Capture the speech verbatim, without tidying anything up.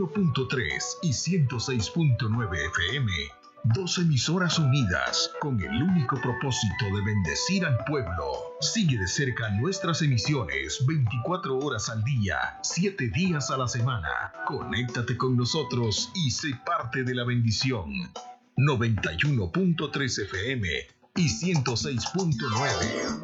uno punto tres y ciento seis punto nueve F M. Dos emisoras unidas con el único propósito de bendecir al pueblo. Sigue de cerca nuestras emisiones veinticuatro horas al día, siete días a la semana. Conéctate con nosotros y sé parte de la bendición. noventa y uno punto tres F M y ciento seis punto nueve.